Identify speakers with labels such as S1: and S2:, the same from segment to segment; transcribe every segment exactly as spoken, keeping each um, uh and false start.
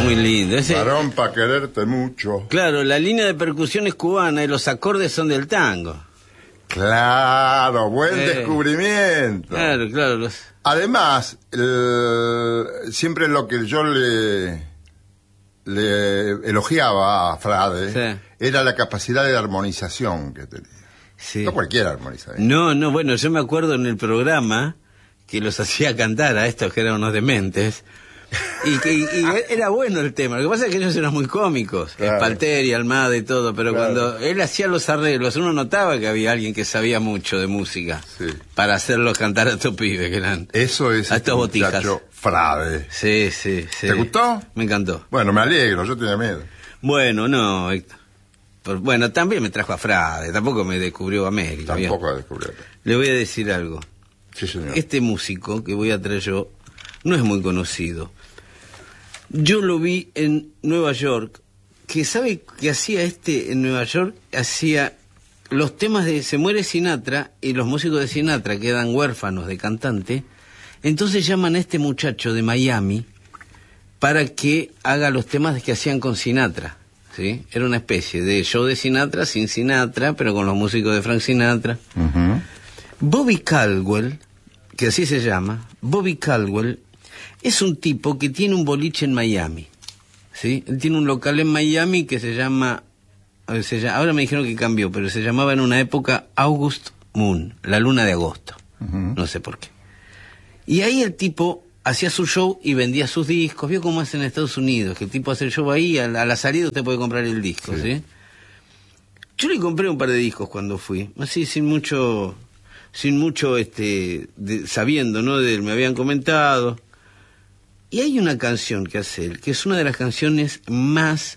S1: Muy lindo. Ese...
S2: Varón pa' quererte mucho.
S1: Claro, la línea de percusión es cubana y los acordes son del tango.
S2: Claro, buen
S1: eh,
S2: descubrimiento.
S1: Claro, claro. Los...
S2: Además, el, siempre lo que yo le, le elogiaba a Frade sí. era la capacidad de armonización que tenía.
S1: Sí.
S2: No cualquiera armoniza. ¿eh?
S1: No, no, bueno, yo me acuerdo en el programa que los hacía cantar a estos que eran unos dementes. Y, que, y, y era bueno el tema. Lo que pasa es que ellos eran muy cómicos, claro. Espalteri, Almada y todo, pero claro. Cuando él hacía los arreglos, uno notaba que había alguien que sabía mucho de música sí. Para hacerlos cantar a estos pibes que eran.
S2: Eso es
S1: a estos botijas.
S2: Frade.
S1: Sí, sí, sí.
S2: ¿Te gustó?
S1: Me encantó.
S2: Bueno, me alegro, yo tenía miedo.
S1: Bueno, no, Héctor. Bueno, también me trajo a Frade, tampoco me descubrió América.
S2: Tampoco me descubrió.
S1: Le voy a decir algo.
S2: Sí, señor.
S1: Este músico que voy a traer yo no es muy conocido. Yo lo vi en Nueva York, que sabe que hacía este en Nueva York, hacía los temas de Se muere Sinatra y los músicos de Sinatra quedan huérfanos de cantante, entonces llaman a este muchacho de Miami para que haga los temas que hacían con Sinatra, ¿sí? Era una especie de show de Sinatra sin Sinatra, pero con los músicos de Frank Sinatra. Uh-huh. Bobby Caldwell, que así se llama, Bobby Caldwell, es un tipo que tiene un boliche en Miami, ¿sí? Él tiene un local en Miami que se llama, se llama, ahora me dijeron que cambió, pero se llamaba en una época August Moon, la luna de agosto, uh-huh. No sé por qué. Y ahí el tipo hacía su show y vendía sus discos, vio cómo hacen en Estados Unidos, que el tipo hace el show ahí, a la, a la salida usted puede comprar el disco, ¿sí? ¿Sí? Yo le compré un par de discos cuando fui, así sin mucho, sin mucho, este, de, sabiendo, ¿no? De, me habían comentado. Y hay una canción que hace él, que es una de las canciones más,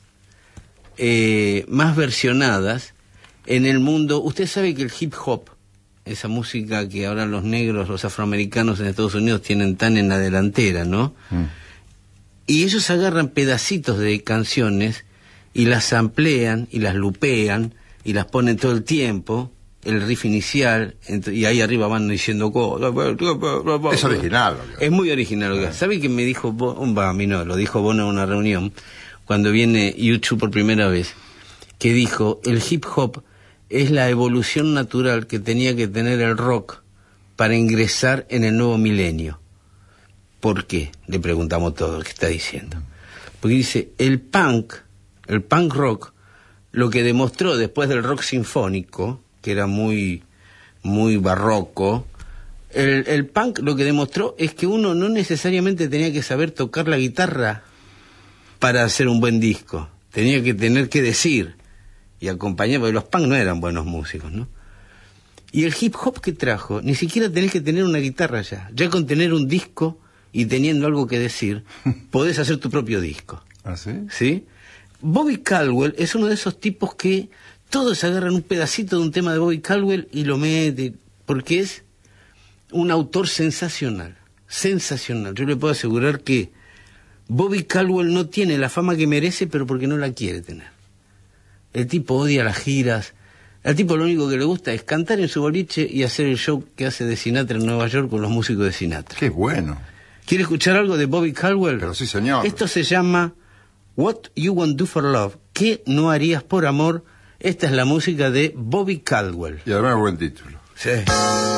S1: eh, más versionadas en el mundo. Usted sabe que el hip hop, esa música que ahora los negros, los afroamericanos en Estados Unidos tienen tan en la delantera, ¿no? Mm. Y ellos agarran pedacitos de canciones y las amplían y las lupean y las ponen todo el tiempo, el riff inicial, y ahí arriba van diciendo cosas.
S2: Es original.
S1: Es muy original. Ah. ¿Sabe que me dijo Bono? A mí no, lo dijo Bono en una reunión, cuando viene U dos por primera vez, que dijo, el hip hop es la evolución natural que tenía que tener el rock para ingresar en el nuevo milenio. ¿Por qué? Le preguntamos todo lo que está diciendo. Porque dice, el punk, el punk rock, lo que demostró después del rock sinfónico, que era muy, muy barroco, el, el punk lo que demostró es que uno no necesariamente tenía que saber tocar la guitarra para hacer un buen disco. Tenía que tener que decir y acompañar, porque los punk no eran buenos músicos, ¿no? Y el hip hop que trajo, ni siquiera tenés que tener una guitarra ya. Ya con tener un disco y teniendo algo que decir, podés hacer tu propio disco.
S2: ¿Ah, sí?
S1: ¿Sí? Bobby Caldwell es uno de esos tipos que todos agarran un pedacito de un tema de Bobby Caldwell y lo meten, porque es un autor sensacional, sensacional. Yo le puedo asegurar que Bobby Caldwell no tiene la fama que merece, pero porque no la quiere tener. El tipo odia las giras, al tipo lo único que le gusta es cantar en su boliche y hacer el show que hace de Sinatra en Nueva York con los músicos de Sinatra.
S2: ¡Qué bueno!
S1: ¿Quiere escuchar algo de Bobby Caldwell?
S2: Pero sí, señor.
S1: Esto se llama What You Won't Do for Love. ¿Qué no harías por amor? Esta es la música de Bobby Caldwell.
S2: Y además buen título.
S1: Sí.